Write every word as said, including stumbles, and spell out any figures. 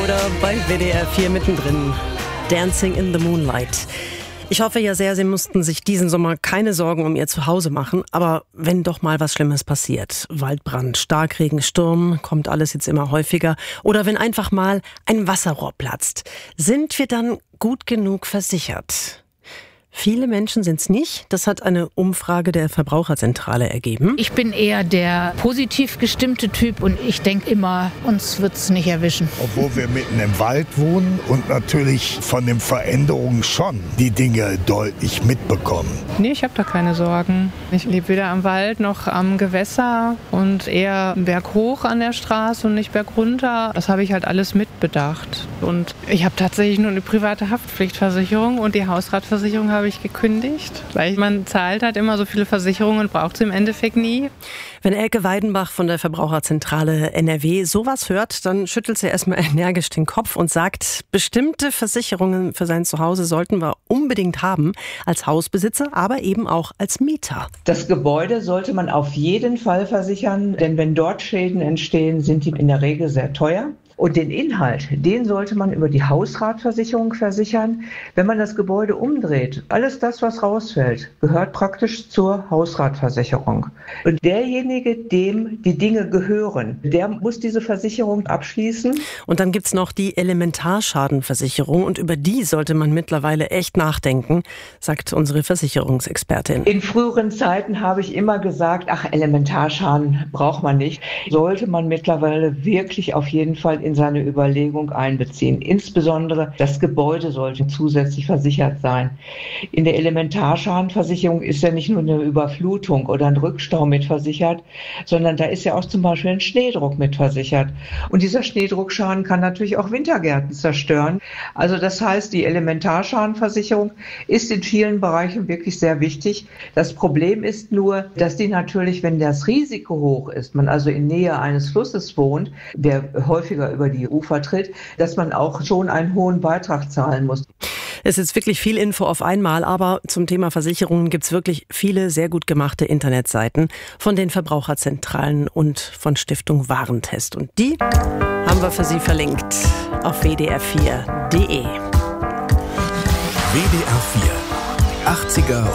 Oder bei W D R vier mittendrin. Dancing in the Moonlight. Ich hoffe ja sehr, Sie mussten sich diesen Sommer keine Sorgen um Ihr Zuhause machen. Aber wenn doch mal was Schlimmes passiert, Waldbrand, Starkregen, Sturm, kommt alles jetzt immer häufiger. Oder wenn einfach mal ein Wasserrohr platzt, sind wir dann gut genug versichert? Viele Menschen sind es nicht. Das hat eine Umfrage der Verbraucherzentrale ergeben. Ich bin eher der positiv gestimmte Typ und ich denke immer, uns wird es nicht erwischen. Obwohl wir mitten im Wald wohnen und natürlich von den Veränderungen schon die Dinge deutlich mitbekommen. Nee, ich habe da keine Sorgen. Ich lebe weder am Wald noch am Gewässer und eher berghoch an der Straße und nicht bergunter. Das habe ich halt alles mitbedacht. Und ich habe tatsächlich nur eine private Haftpflichtversicherung und die Hausratversicherung habe ich gekündigt, weil man zahlt halt immer so viele Versicherungen und braucht sie im Endeffekt nie. Wenn Elke Weidenbach von der Verbraucherzentrale N R W sowas hört, dann schüttelt sie erstmal energisch den Kopf und sagt, bestimmte Versicherungen für sein Zuhause sollten wir unbedingt haben, als Hausbesitzer, aber eben auch als Mieter. Das Gebäude sollte man auf jeden Fall versichern, denn wenn dort Schäden entstehen, sind die in der Regel sehr teuer. Und den Inhalt, den sollte man über die Hausratversicherung versichern. Wenn man das Gebäude umdreht, alles das, was rausfällt, gehört praktisch zur Hausratversicherung. Und derjenige, dem die Dinge gehören, der muss diese Versicherung abschließen. Und dann gibt's noch die Elementarschadenversicherung. Und über die sollte man mittlerweile echt nachdenken, sagt unsere Versicherungsexpertin. In früheren Zeiten habe ich immer gesagt, ach, Elementarschaden braucht man nicht. Sollte man mittlerweile wirklich auf jeden Fall in seine Überlegung einbeziehen. Insbesondere das Gebäude sollte zusätzlich versichert sein. In der Elementarschadenversicherung ist ja nicht nur eine Überflutung oder ein Rückstau mitversichert, sondern da ist ja auch zum Beispiel ein Schneedruck mitversichert. Und dieser Schneedruckschaden kann natürlich auch Wintergärten zerstören. Also das heißt, die Elementarschadenversicherung ist in vielen Bereichen wirklich sehr wichtig. Das Problem ist nur, dass die natürlich, wenn das Risiko hoch ist, man also in Nähe eines Flusses wohnt, der häufiger über die Ufer tritt, dass man auch schon einen hohen Beitrag zahlen muss. Es ist wirklich viel Info auf einmal, aber zum Thema Versicherungen gibt es wirklich viele sehr gut gemachte Internetseiten von den Verbraucherzentralen und von Stiftung Warentest. Und die haben wir für Sie verlinkt auf w d r vier punkt d e. W D R vier achtziger